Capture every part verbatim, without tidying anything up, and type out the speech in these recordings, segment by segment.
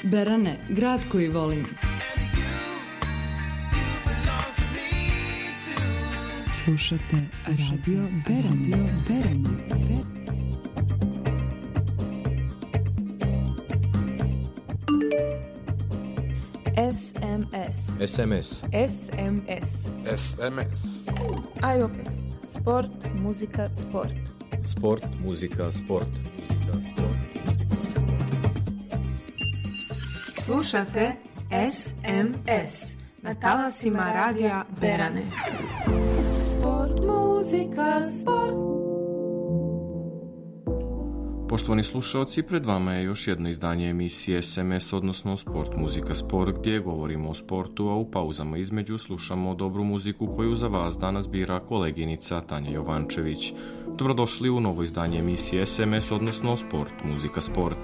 Berane, grad koji volim. Slušate Radio Berane. Berane. S M S. S M S. S M S. S M S. Aj opet. Sport, muzika, sport. Sport, muzika, sport. Muzika, sport. Slušate S M S na talasima radija Berane. Sport, muzika, sport. Poštovani slušalci, pred vama je još jedno izdanje emisije S M S, odnosno Sport, muzika, sport, gdje govorimo o sportu, a u pauzama između slušamo dobru muziku koju za vas danas bira koleginica Tanja Jovančević. Dobrodošli u novo izdanje emisije S M S, odnosno Sport, muzika, sport.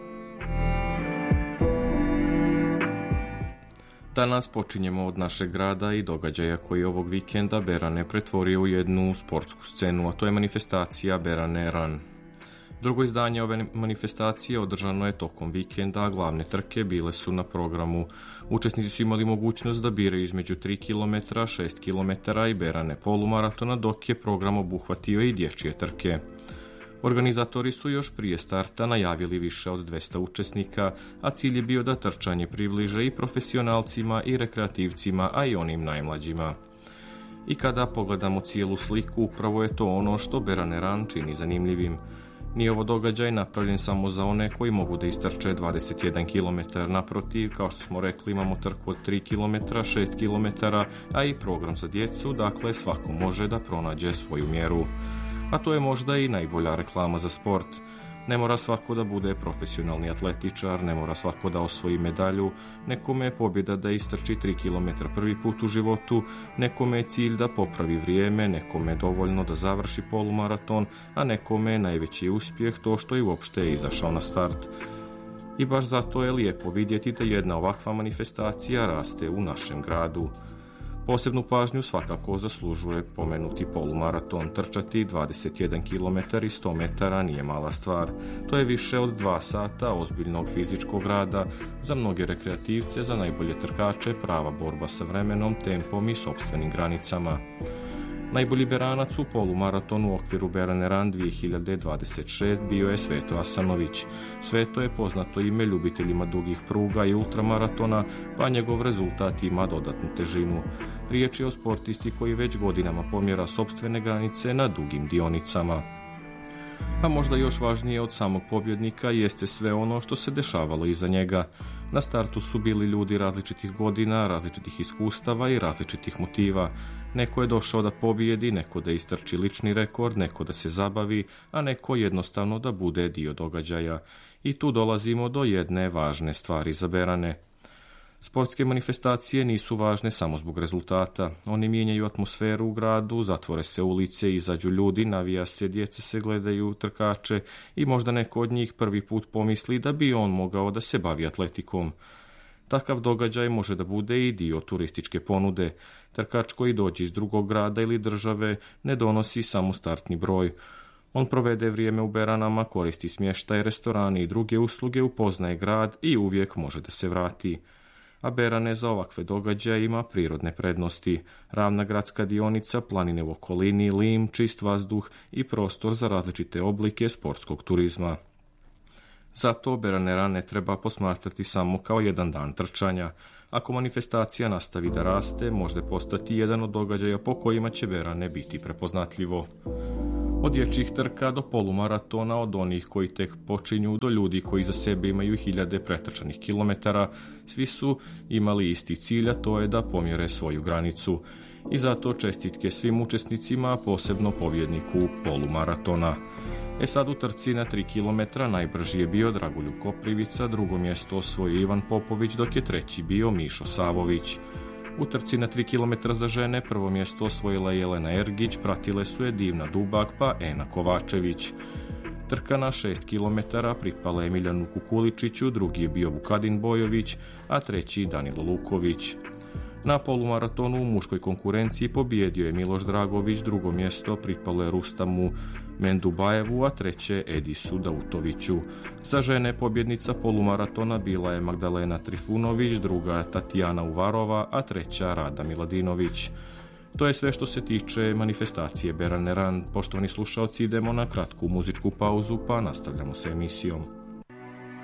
Danas počinjemo od našeg grada i događaja koji ovog vikenda Berane pretvorio u jednu sportsku scenu, a to je manifestacija Berane Run. Drugo izdanje ove manifestacije održano je tokom vikenda, a glavne trke bile su na programu. Učesnici su imali mogućnost da biraju između tri kilometra, šest kilometara i Berane polumaratona, dok je program obuhvatio i dječje trke. Organizatori su još prije starta najavili više od dvesta učesnika, a cilj je bio da trčanje približe i profesionalcima i rekreativcima, a i onim najmlađima. I kada pogledamo cijelu sliku, upravo je to ono što Berane Run čini zanimljivim. Nije ovo događaj napravljen samo za one koji mogu da istrče dvadeset jedan kilometar, naprotiv, kao što smo rekli, imamo trku od tri kilometra, šest kilometara, a i program za djecu, dakle svako može da pronađe svoju mjeru. A to je možda i najbolja reklama za sport. Ne mora svako da bude profesionalni atletičar, ne mora svako da osvoji medalju, nekome je pobjeda da istrči tri kilometra prvi put u životu, nekome je cilj da popravi vrijeme, nekome je dovoljno da završi polumaraton, a nekome je najveći uspjeh to što je uopšte izašao na start. I baš zato je lijepo vidjeti da jedna ovakva manifestacija raste u našem gradu. Posebnu pažnju svakako zaslužuje pomenuti polumaraton. Trčati dvadeset jedan kilometar i sto metara nije mala stvar. To je više od dva sata ozbiljnog fizičkog rada, za mnoge rekreativce, za najbolje trkače, prava borba sa vremenom, tempom i sopstvenim granicama. Najbolji beranac u polumaratonu u okviru Berane Run dvije hiljade dvadeset šest bio je Sveto Asanović. Sveto je poznato ime ljubiteljima dugih pruga i ultramaratona, pa njegov rezultat ima dodatnu težinu. Riječ je o sportisti koji već godinama pomjera sopstvene granice na dugim dionicama. A možda još važnije od samog pobjednika jeste sve ono što se dešavalo iza njega. Na startu su bili ljudi različitih godina, različitih iskustava i različitih motiva. Neko je došao da pobjedi, neko da istrči lični rekord, neko da se zabavi, a neko jednostavno da bude dio događaja. I tu dolazimo do jedne važne stvari za Berane. Sportske manifestacije nisu važne samo zbog rezultata. Oni mijenjaju atmosferu u gradu, zatvore se ulice, izađu ljudi, navija se, djeca se gledaju, trkače i možda neko od njih prvi put pomisli da bi on mogao da se bavi atletikom. Takav događaj može da bude i dio turističke ponude. Trkač koji dođe iz drugog grada ili države ne donosi samo startni broj. On provede vrijeme u Beranama, koristi smještaj, restorani i druge usluge, upoznaje grad i uvijek može da se vrati. A Berane za ovakve događaje ima prirodne prednosti. Ravna gradska dionica, planine u okolini, lim, čist vazduh i prostor za različite oblike sportskog turizma. Zato Berane Run ne treba posmatrati samo kao jedan dan trčanja. Ako manifestacija nastavi da raste, može postati jedan od događaja po kojima će Berane biti prepoznatljivo. Od dječjih trka do polumaratona, od onih koji tek počinju do ljudi koji za sebe imaju hiljade pretrčanih kilometara, svi su imali isti cilj, a to je da pomjere svoju granicu. I zato čestitke svim učesnicima, posebno pobjedniku polumaratona. E sad u trci na tri kilometra najbrži je bio Dragoljub Koprivica, drugo mjesto osvojio Ivan Popović, dok je treći bio Mišo Savović. U trci na tri kilometra za žene prvo mjesto osvojila Jelena Ergić, pratile su je Divna Dubak pa Ena Kovačević. Trka na šest kilometara pripala je Miljanu Kukuličiću, drugi je bio Vukadin Bojović, a treći Danilo Luković. Na polumaratonu u muškoj konkurenciji pobijedio je Miloš Dragović, drugo mjesto pripalo je Rustamu Mendubajevu, a treće Edisu Dautoviću. Za žene pobjednica polumaratona bila je Magdalena Trifunović, druga Tatjana Uvarova, a treća Rada Miladinović. To je sve što se tiče manifestacije Berane Ran. Poštovani slušalci, idemo na kratku muzičku pauzu pa nastavljamo sa emisijom.